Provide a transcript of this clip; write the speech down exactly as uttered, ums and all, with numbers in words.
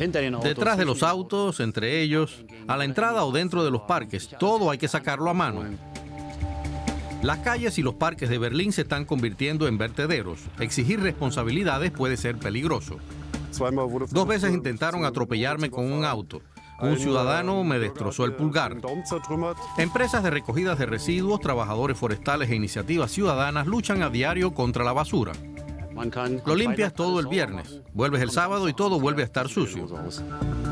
Detrás de los autos, entre ellos, a la entrada o dentro de los parques, todo hay que sacarlo a mano. Las calles y los parques de Berlín se están convirtiendo en vertederos. Exigir responsabilidades puede ser peligroso. Dos veces intentaron atropellarme con un auto. Un ciudadano me destrozó el pulgar. Empresas de recogidas de residuos, trabajadores forestales e iniciativas ciudadanas luchan a diario contra la basura. Lo limpias todo el viernes, vuelves el sábado y todo vuelve a estar sucio.